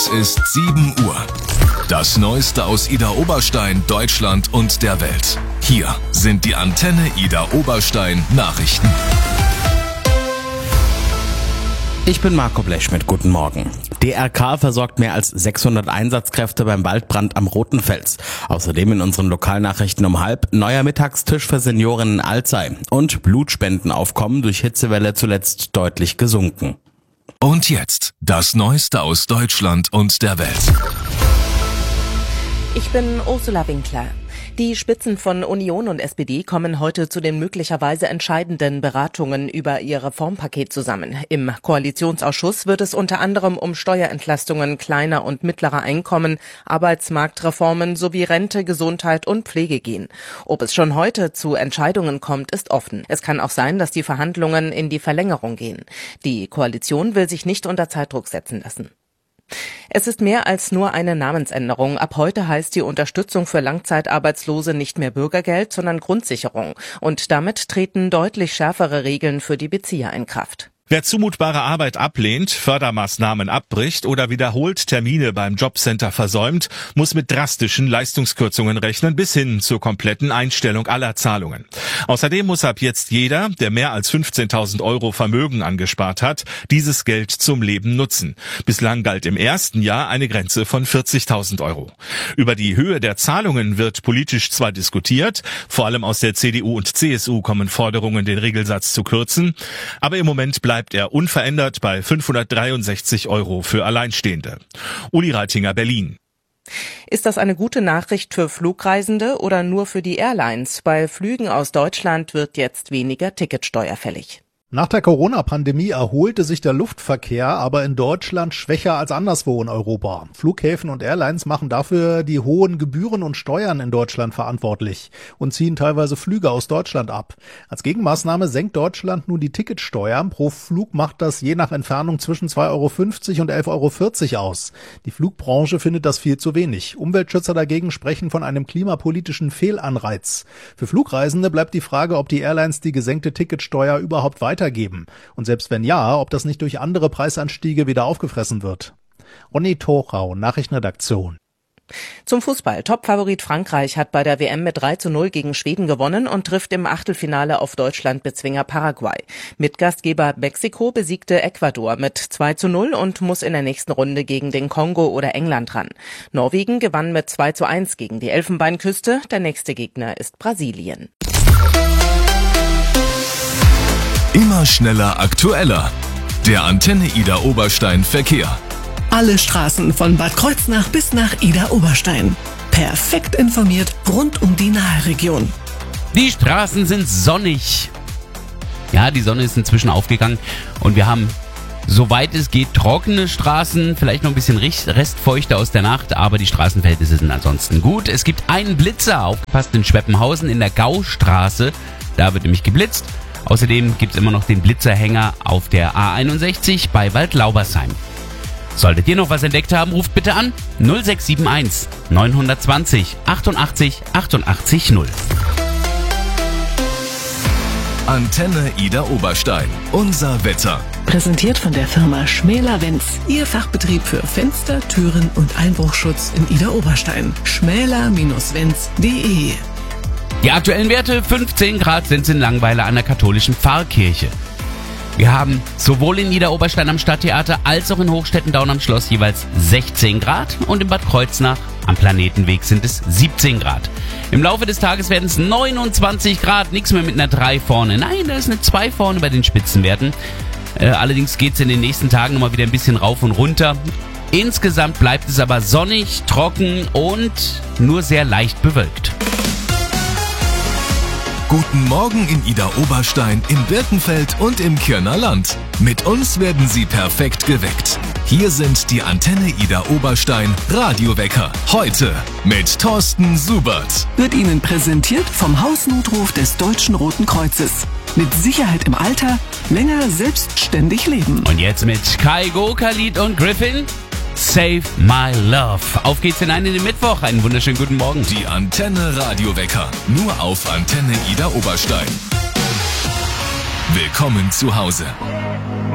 Es ist 7 Uhr. Das Neueste aus Idar Oberstein, Deutschland und der Welt. Hier sind die Antenne Idar Oberstein Nachrichten. Ich bin Marco Blechschmidt, guten Morgen. DRK versorgt mehr als 600 Einsatzkräfte beim Waldbrand am Roten Fels. Außerdem in unseren Lokalnachrichten um 12:30 neuer Mittagstisch für Senioren in Alzey und Blutspendenaufkommen durch Hitzewelle zuletzt deutlich gesunken. Und jetzt das Neueste aus Deutschland und der Welt. Ich bin Ursula Winkler. Die Spitzen von Union und SPD kommen heute zu den möglicherweise entscheidenden Beratungen über ihr Reformpaket zusammen. Im Koalitionsausschuss wird es unter anderem um Steuerentlastungen kleiner und mittlerer Einkommen, Arbeitsmarktreformen sowie Rente, Gesundheit und Pflege gehen. Ob es schon heute zu Entscheidungen kommt, ist offen. Es kann auch sein, dass die Verhandlungen in die Verlängerung gehen. Die Koalition will sich nicht unter Zeitdruck setzen lassen. Es ist mehr als nur eine Namensänderung. Ab heute heißt die Unterstützung für Langzeitarbeitslose nicht mehr Bürgergeld, sondern Grundsicherung. Und damit treten deutlich schärfere Regeln für die Bezieher in Kraft. Wer zumutbare Arbeit ablehnt, Fördermaßnahmen abbricht oder wiederholt Termine beim Jobcenter versäumt, muss mit drastischen Leistungskürzungen rechnen bis hin zur kompletten Einstellung aller Zahlungen. Außerdem muss ab jetzt jeder, der mehr als 15.000 € Vermögen angespart hat, dieses Geld zum Leben nutzen. Bislang galt im ersten Jahr eine Grenze von 40.000 €. Über die Höhe der Zahlungen wird politisch zwar diskutiert, vor allem aus der CDU und CSU kommen Forderungen, den Regelsatz zu kürzen, aber im Moment bleibt er unverändert bei 563 € für Alleinstehende. Uli Reitinger, Berlin. Ist das eine gute Nachricht für Flugreisende oder nur für die Airlines? Bei Flügen aus Deutschland wird jetzt weniger Ticketsteuer fällig. Nach der Corona-Pandemie erholte sich der Luftverkehr, aber in Deutschland schwächer als anderswo in Europa. Flughäfen und Airlines machen dafür die hohen Gebühren und Steuern in Deutschland verantwortlich und ziehen teilweise Flüge aus Deutschland ab. Als Gegenmaßnahme senkt Deutschland nun die Ticketsteuer. Pro Flug macht das je nach Entfernung zwischen 2,50 € und 11,40 € aus. Die Flugbranche findet das viel zu wenig. Umweltschützer dagegen sprechen von einem klimapolitischen Fehlanreiz. Für Flugreisende bleibt die Frage, ob die Airlines die gesenkte Ticketsteuer überhaupt weitergeben. Und selbst wenn ja, ob das nicht durch andere Preisanstiege wieder aufgefressen wird. Ronny Torau, Nachrichtenredaktion. Zum Fußball. Topfavorit Frankreich hat bei der WM mit 3:0 gegen Schweden gewonnen und trifft im Achtelfinale auf Deutschland-Bezwinger Paraguay. Mitgastgeber Mexiko besiegte Ecuador mit 2:0 und muss in der nächsten Runde gegen den Kongo oder England ran. Norwegen gewann mit 2:1 gegen die Elfenbeinküste. Der nächste Gegner ist Brasilien. Immer schneller, aktueller. Der Antenne Idar Oberstein Verkehr. Alle Straßen von Bad Kreuznach bis nach Idar Oberstein. Perfekt informiert rund um die Nahe-Region. Die Straßen sind sonnig. Ja, die Sonne ist inzwischen aufgegangen und wir haben, soweit es geht, trockene Straßen, vielleicht noch ein bisschen Restfeuchte aus der Nacht, aber die Straßenverhältnisse sind ansonsten gut. Es gibt einen Blitzer, aufgepasst in Schweppenhausen in der Gaustraße. Da wird nämlich geblitzt. Außerdem gibt es immer noch den Blitzerhänger auf der A61 bei Waldlaubersheim. Solltet ihr noch was entdeckt haben, ruft bitte an 0671 920 88 88 0. Antenne Idar Oberstein. Unser Wetter. Präsentiert von der Firma Schmäler-Wenz. Ihr Fachbetrieb für Fenster, Türen und Einbruchschutz in Idar Oberstein. schmäler-wenz.de. Die aktuellen Werte: 15 Grad sind es in Langweiler an der katholischen Pfarrkirche. Wir haben sowohl in Idar Oberstein am Stadttheater als auch in Hochstetten-Daun am Schloss jeweils 16 Grad und in Bad Kreuznach am Planetenweg sind es 17 Grad. Im Laufe des Tages werden es 29 Grad, nichts mehr mit einer 3 vorne. Nein, da ist eine 2 vorne bei den Spitzenwerten. Allerdings geht es in den nächsten Tagen nochmal wieder ein bisschen rauf und runter. Insgesamt bleibt es aber sonnig, trocken und nur sehr leicht bewölkt. Guten Morgen in Idar Oberstein, im Birkenfeld und im Kirner Land. Mit uns werden Sie perfekt geweckt. Hier sind die Antenne Idar Oberstein Radiowecker. Heute mit Thorsten Subert. Wird Ihnen präsentiert vom Hausnotruf des Deutschen Roten Kreuzes. Mit Sicherheit im Alter, länger selbstständig leben. Und jetzt mit Kaigo, Khalid und Griffin. Save My Love. Auf geht's in den Mittwoch. Einen wunderschönen guten Morgen. Die Antenne Radiowecker. Nur auf Antenne Idar Oberstein. Willkommen zu Hause.